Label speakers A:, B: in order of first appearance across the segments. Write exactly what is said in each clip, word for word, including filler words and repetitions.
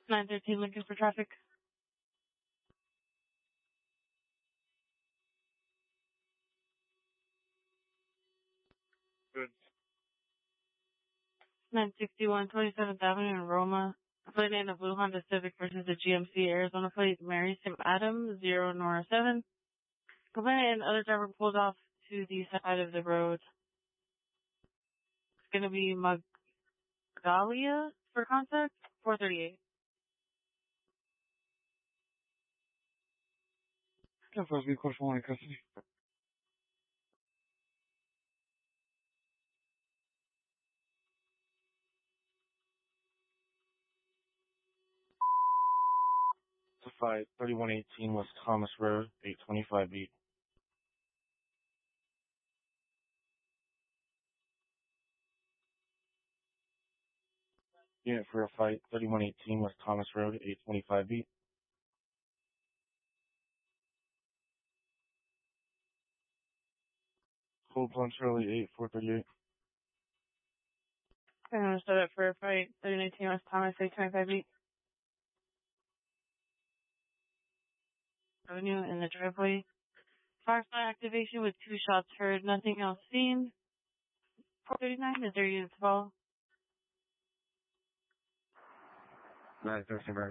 A: nine thirteen Lincoln for traffic.
B: Good.
A: nine sixty-one twenty-seventh Avenue in Roma. Flight in a blue Honda Civic versus the G M C Arizona flight Mary Sim Adams, zero Nora seven. Complainant and other driver pulled off to the side of the road. It's going to be Magalia for contact, four thirty-eight.
B: ten four, be question one in custody. To fight, thirty-one eighteen West Thomas Road, eight twenty-five beat. Unit for a fight, thirty-one eighteen West Thomas Road, eight twenty-five beat. Hold plunge early, eight four thirty-eight.
A: I'm going to set up for a fight, thirty nineteen West Thomas, eight twenty-five beat. Avenue in the driveway. Firefly activation with two shots heard, nothing else seen. four thirty-nine, is there units to follow?
B: nine thirteen, right.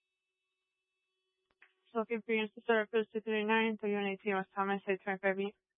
A: So looking for units to start up for two thirty-nine, thirty-one eighteen West Thomas, eight twenty-five beat.